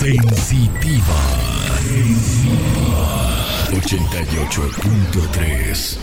Sensitiva 88.3.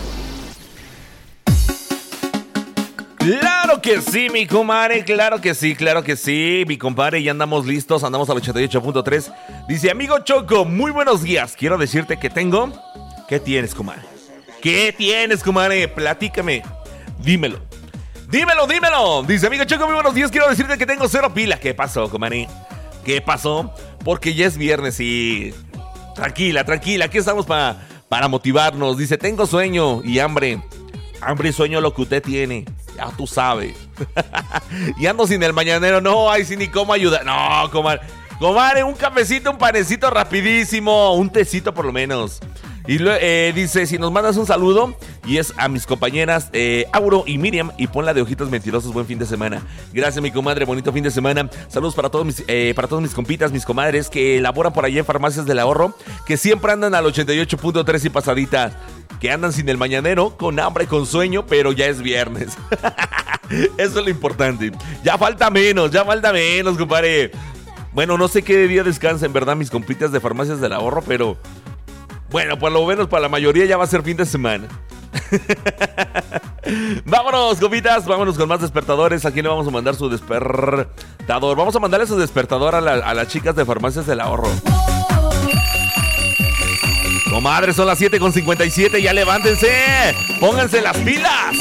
Claro que sí, mi comadre, claro que sí, mi compadre, ya andamos listos, andamos al 88.3. Dice, amigo Choco, muy buenos días, quiero decirte que tengo... ¿Qué tienes, comadre? ¿Qué tienes, comadre? Platícame, dímelo. Dice, amigo Choco, muy buenos días, quiero decirte que tengo 0 pila. ¿Qué pasó, comadre? ¿Qué pasó? Porque ya es viernes y... Tranquila, aquí estamos para motivarnos. Dice, tengo sueño y hambre. Hambre y sueño lo que usted tiene. Ya tú sabes. Y ando sin el mañanero. No, ay, sí, ni cómo ayudar. No, comadre. Comadre, un cafecito, un panecito rapidísimo. Un tecito por lo menos. Y dice, si nos mandas un saludo, y es a mis compañeras Auro y Miriam, y ponla de ojitos mentirosos, buen fin de semana. Gracias, mi comadre, bonito fin de semana. Saludos para todos mis compitas, mis comadres que laboran por allá en Farmacias del Ahorro, que siempre andan al 88.3 y pasaditas, que andan sin el mañanero, con hambre, con sueño, pero ya es viernes. Eso es lo importante. Ya falta menos, compadre. Bueno, no sé qué día descansa, en verdad, mis compitas de Farmacias del Ahorro, pero... Bueno, por lo menos para la mayoría ya va a ser fin de semana. Vámonos, copitas, vámonos con más despertadores. ¿A quién le vamos a mandar su despertador? Vamos a mandarle su despertador a las chicas de Farmacias del Ahorro. Comadre, son las 7:57, ya levántense. Pónganse las pilas.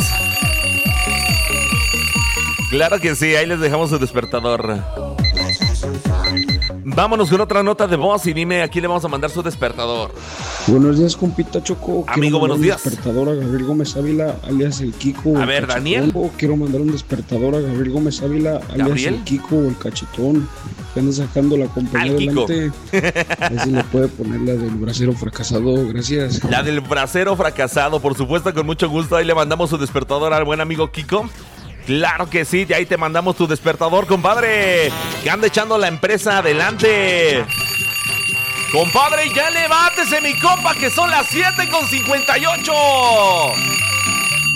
Claro que sí, ahí les dejamos su despertador. Vámonos con otra nota de voz y dime a quién le vamos a mandar su despertador. Buenos días, compita Choco. Amigo, buenos días. Despertador a Gabriel Gómez Ávila, alias el Kiko. A ver, Daniel. Quiero mandar un despertador a Gabriel Gómez Ávila, alias el Kiko o el Cachetón, que anda sacando la compañía adelante. A ver si le puede poner la del bracero fracasado, gracias. La del bracero fracasado, por supuesto, con mucho gusto. Ahí le mandamos su despertador al buen amigo Kiko. Claro que sí, de ahí te mandamos tu despertador, compadre, que anda echando la empresa adelante. Compadre, ya levántese, mi compa, que son las 7:58.